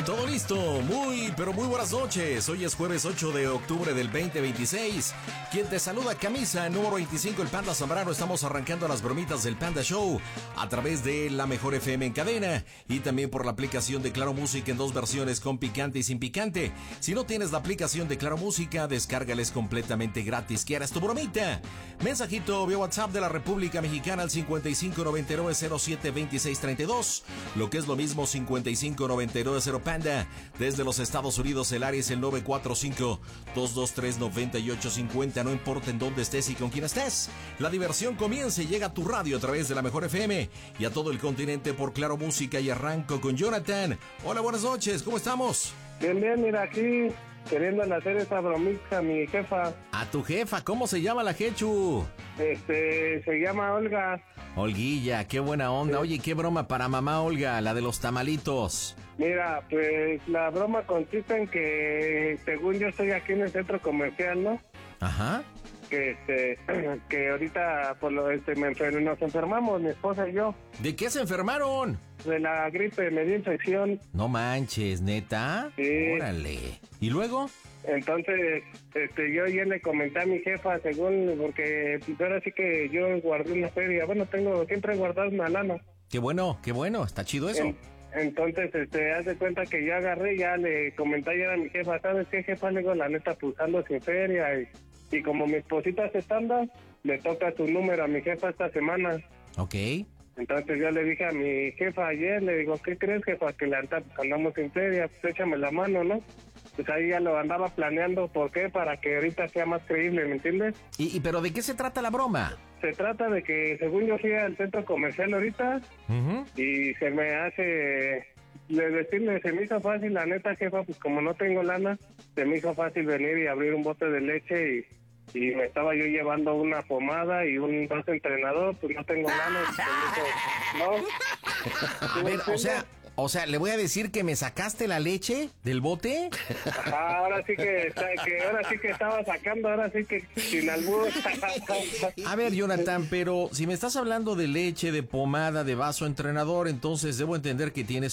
Todo listo, pero muy buenas noches. Hoy es jueves 8 de octubre del 2026. Quien te saluda, camisa número 25, el Panda Zambrano. Estamos arrancando las bromitas del Panda Show a través de la Mejor FM en cadena y también por la aplicación de Claro Música en dos versiones, con picante y sin picante. Si no tienes la aplicación de Claro Música, descárgales completamente gratis. ¿Quieres tu bromita? Mensajito vía WhatsApp de la República Mexicana al 5599072632. Lo que es lo mismo, 5599 Panda. Desde los Estados Unidos, el área es el 945-223-9850. No importa en dónde estés y con quién estés, la diversión comienza y llega a tu radio a través de la Mejor FM y a todo el continente por Claro Música. Y arranco con Jonathan. Hola, buenas noches, ¿cómo estamos? Bien, mira, aquí queriendo hacer esa bromita a mi jefa. ¿A tu jefa? ¿Cómo se llama la Jechu? Se llama Olga. Olguilla, qué buena onda. Oye, qué broma para mamá Olga, la de los tamalitos. Mira, pues la broma consiste en que, según yo estoy aquí en el centro comercial, ¿no? Ajá. Que ahorita nos enfermamos, mi esposa y yo. ¿De qué se enfermaron? De la gripe, me dio infección. No manches, ¿neta? Sí. Órale. ¿Y luego? Entonces, yo ya le comenté a mi jefa, porque ahora sí que yo guardé una feria. Bueno, siempre he guardado una lana. Qué bueno, está chido eso. Entonces, haz de cuenta que yo agarré, ya le comenté ayer a mi jefa, ¿sabes qué, jefa? Le digo, la neta, pues ando sin feria, y como mi esposita se anda, le toca su número a mi jefa esta semana. Ok. Entonces yo le dije a mi jefa ayer, le digo, ¿qué crees, jefa? Que la neta, pues andamos sin feria, pues échame la mano, ¿no? Pues ahí ya lo andaba planeando. ¿Por qué? Para que ahorita sea más creíble, ¿me entiendes? ¿Pero de qué se trata la broma? Se trata de que, según yo fui al centro comercial ahorita, y se me hace... decirle, se me hizo fácil, la neta, jefa, pues como no tengo lana, se me hizo fácil venir y abrir un bote de leche y me estaba yo llevando una pomada y un vaso entrenador, pues no tengo lana. ¿No? A ver, o sea, ¿le voy a decir que me sacaste la leche del bote? Ajá, ahora sí que estaba sacando, ahora sí que sin albur. A ver, Jonathan, pero si me estás hablando de leche, de pomada, de vaso entrenador, entonces debo entender que tienes